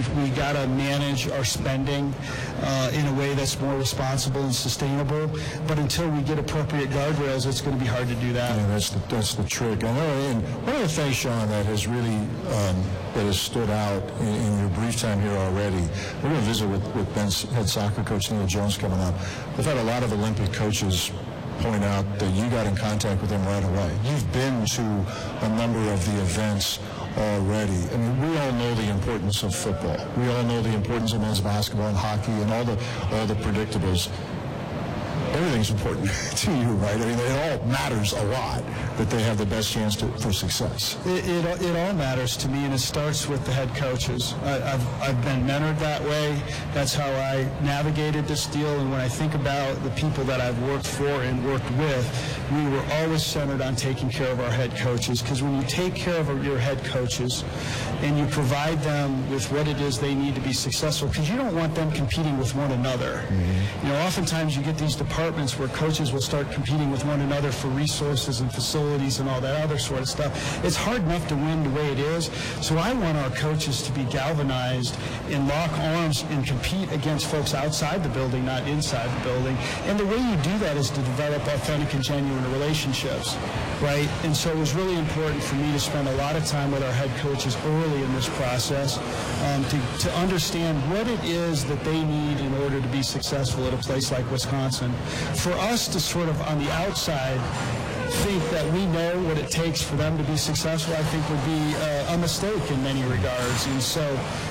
we got to manage our spending in a way that's more responsible and sustainable. But until we get appropriate guardrails, it's going to be hard to do that. Yeah, that's the trick. I know, and one of the things, Sean, that has really that has stood out in your brief time here already, we're going to visit with Ben's head soccer coach, Neil Jones, coming up. We've had a lot of Olympic coaches point out that you got in contact with him right away. You've been to a number of the events already. I mean, we all know the importance of football. We all know the importance of men's basketball and hockey and all the predictables. Everything's important to you, right? I mean, it all matters a lot that they have the best chance for success. It all matters to me, and it starts with the head coaches. I've been mentored that way. That's how I navigated this deal, and when I think about the people that I've worked for and worked with, we were always centered on taking care of our head coaches, because when you take care of your head coaches and you provide them with what it is they need to be successful, because you don't want them competing with one another. Mm-hmm. You know, oftentimes you get these departments where coaches will start competing with one another for resources and facilities and all that other sort of stuff. It's hard enough to win the way it is, so I want our coaches to be galvanized and lock arms and compete against folks outside the building, not inside the building. And the way you do that is to develop authentic and genuine relationships, right? And so it was really important for me to spend a lot of time with our head coaches early in this process to understand what it is that they need in order to be successful at a place like Wisconsin. For us to sort of on the outside think that we know what it takes for them to be successful, I think would be a mistake in many regards. And so,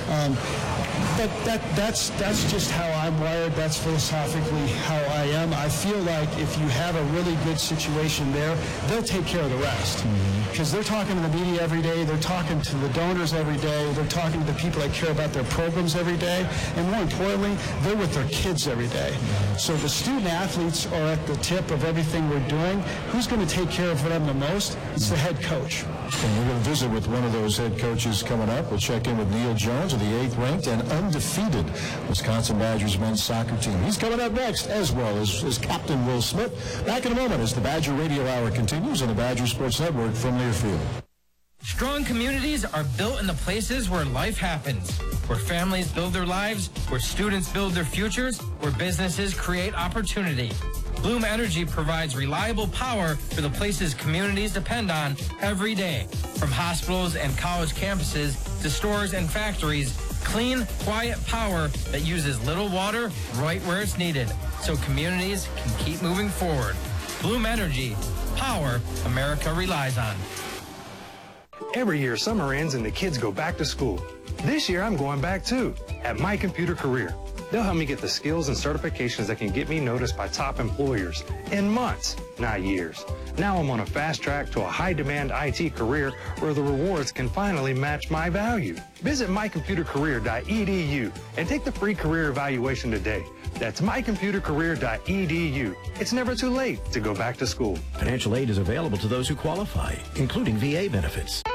but that's just how I'm wired. That's philosophically how I am. I feel like if you have a really good situation there, they'll take care of the rest. Because they're talking to the media every day, they're talking to the donors every day, they're talking to the people that care about their programs every day, and more importantly, they're with their kids every day. So the student athletes are at the tip of everything we're doing. Who's going to take care of them the most? It's the head coach. And we're going to visit with one of those head coaches coming up. We'll check in with Neil Jones of the 8th ranked and undefeated Wisconsin Badgers men's soccer team. He's coming up next, as well as Captain Will Smith. Back in a moment as the Badger Radio Hour continues on the Badger Sports Network from Learfield. Strong communities are built in the places where life happens, where families build their lives, where students build their futures, where businesses create opportunity. Bloom Energy provides reliable power for the places communities depend on every day. From hospitals and college campuses to stores and factories, clean, quiet power that uses little water right where it's needed, so communities can keep moving forward. Bloom Energy, power America relies on. Every year, summer ends and the kids go back to school. This year, I'm going back too, at My Computer Career. They'll help me get the skills and certifications that can get me noticed by top employers in months, not years. Now I'm on a fast track to a high-demand IT career where the rewards can finally match my value. Visit mycomputercareer.edu and take the free career evaluation today. That's mycomputercareer.edu. It's never too late to go back to school. Financial aid is available to those who qualify, including VA benefits.